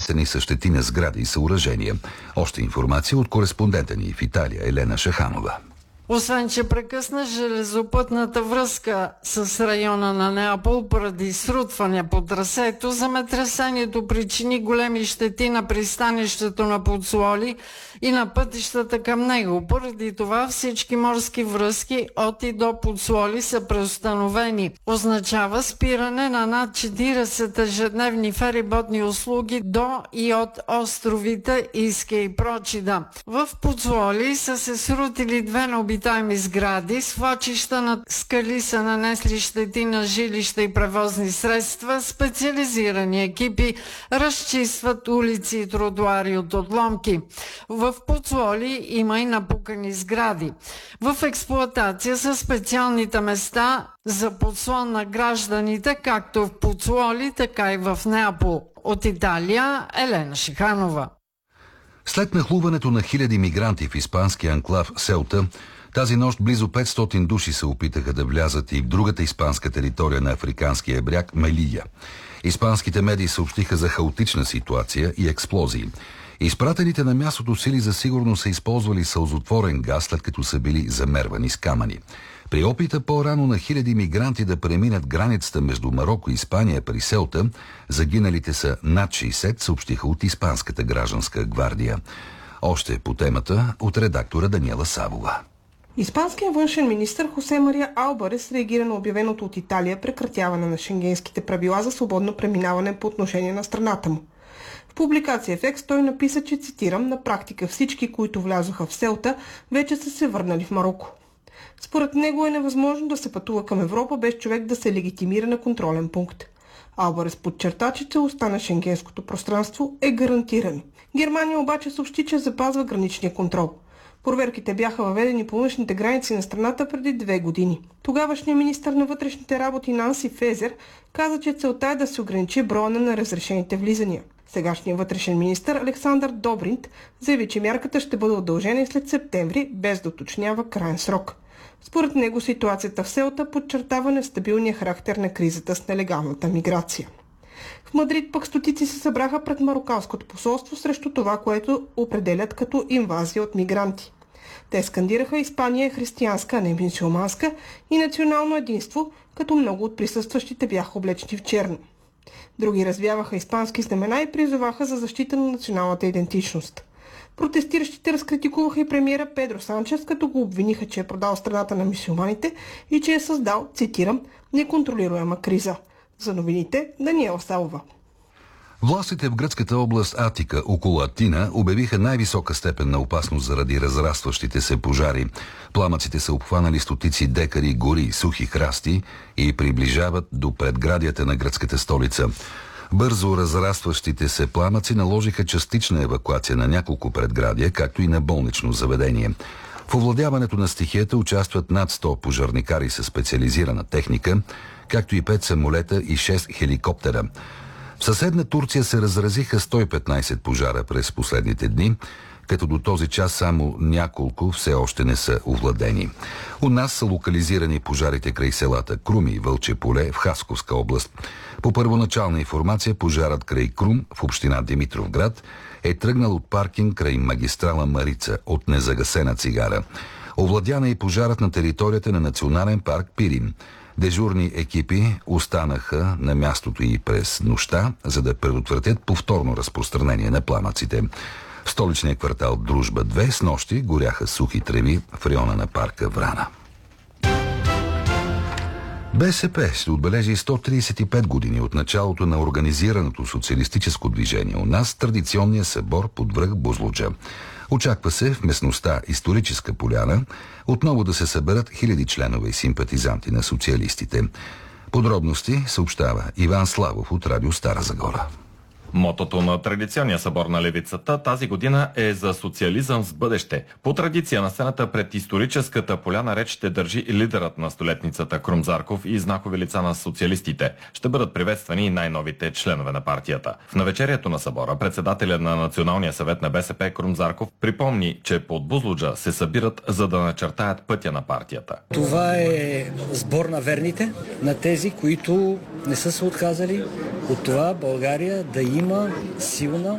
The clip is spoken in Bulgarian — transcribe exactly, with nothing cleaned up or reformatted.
Обхващани са щети на сгради и съоръжения. Още информация от кореспондента ни в Италия Елена Шаханова. Освен, че прекъсна железопътната връзка с района на Неапол поради срутване по трасето, земетресението причини големи щети на пристанището на Поцуоли и на пътищата към него. Поради това всички морски връзки от и до Поцуоли са преустановени. Означава спиране на над четиридесет ежедневни фериботни услуги до и от островите Иске и Прочида. В Поцуоли са се срутили две необитаеми обитаеми сгради, свлачища на скали са нанесли щети на жилища и превозни средства, специализирани екипи разчистват улици и тротуари от отломки. В Поцуоли има и напукани сгради. В експлоатация са специалните места за подслон на гражданите, както в Поцуоли, така и в Неапол. От Италия Елена Шиханова. След нахлуването на хиляди мигранти в испанския анклав Селта, тази нощ близо петстотин души се опитаха да влязат и в другата испанска територия на африканския бряг Мелия. Испанските медии съобщиха за хаотична ситуация и експлозии. Изпратените на мястото сили за сигурност са използвали сълзотворен газ, след като са били замервани с камъни. При опита по-рано на хиляди мигранти да преминат границата между Мароко и Испания при Селта, загиналите са над шейсет, съобщиха от Испанската гражданска гвардия. Още по темата от редактора Даниела Савова. Испанският външен министър Хосе Мария Албарес реагира на обявеното от Италия прекратяване на шенгенските правила за свободно преминаване по отношение на страната му. В публикация в Екс той написа, че цитирам: "На практика всички, които влязоха в Селта, вече са се върнали в Мароко." Според него е невъзможно да се пътува към Европа без човек да се легитимира на контролен пункт. Албарес подчерта, че целостта на шенгенското пространство е гарантирано. Германия обаче съобщи, че запазва граничния контрол. Проверките бяха въведени по външните граници на страната преди две години. Тогавашният министър на вътрешните работи Нанси Фезер каза, че целта е да се ограничи броя на разрешените влизания. Сегашният вътрешен министър Александър Добринт заяви, че мярката ще бъде удължена и след септември, без да уточнява краен срок. Според него ситуацията в Селта подчертава нестабилния характер на кризата с нелегалната миграция. В Мадрид пък стотици се събраха пред марокканското посолство срещу това, което определят като инвазия от мигранти. Те скандираха: "Испания е християнска, а не мюсюлманска", и национално единство, като много от присъстващите бяха облечени в черно. Други развяваха испански знамена и призоваха за защита на националната идентичност. Протестиращите разкритикуваха и премиера Педро Санчес, като го обвиниха, че е продал страната на мюсюлманите и че е създал, цитирам, "неконтролируема криза". За новините Даниела Савова. Властите в гръцката област Атика, около Атина, обявиха най-висока степен на опасност заради разрастващите се пожари. Пламъците са обхванали стотици декари гори и сухи храсти и приближават до предградията на гръцката столица. Бързо разрастващите се пламъци наложиха частична евакуация на няколко предградия, както и на болнично заведение. В овладяването на стихията участват над сто пожарникари със специализирана техника, както и пет самолета и шест хеликоптера. В съседна Турция се разразиха сто и петнайсет пожара през последните дни, като до този час само няколко все още не са овладени. У нас са локализирани пожарите край селата Крум и Вълче поле в Хасковска област. По първоначална информация, пожарът край Крум в община Димитровград е тръгнал от паркинг край магистрала Марица от незагасена цигара. Овладяна и пожарът на територията на национален парк Пирин. Дежурни екипи останаха на мястото и през нощта, за да предотвратят повторно разпространение на пламъците. В столичния квартал Дружба две с нощи горяха сухи треви в района на парка Врана. БСП ще отбележи сто трийсет и пет години от началото на организираното социалистическо движение у нас, традиционния събор под връх Бузлуджа. Очаква се в местността Историческа поляна отново да се съберат хиляди членове и симпатизанти на социалистите. Подробности съобщава Иван Славов от Радио Стара Загора. Мотото на традиционния събор на левицата тази година е за социализъм с бъдеще. По традиция на сцената пред Историческата поляна реч ще държи лидерът на столетницата Крум Зарков и знакови лица на социалистите. Ще бъдат приветствани и най-новите членове на партията. В навечерието на събора председателя на Националния съвет на БСП Крум Зарков припомни, че под Бузлуджа се събират, за да начертаят пътя на партията. Това е сбор на верните, на тези, които не са се отказали от това България да има силна